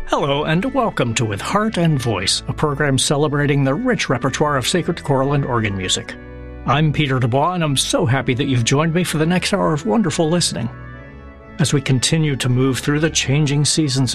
Hello and welcome to With Heart and Voice, a program celebrating the rich repertoire of sacred choral and organ music. I'm Peter Dubois, and I'm so happy that you've joined me for the next hour of wonderful listening. As we continue to move through the changing seasons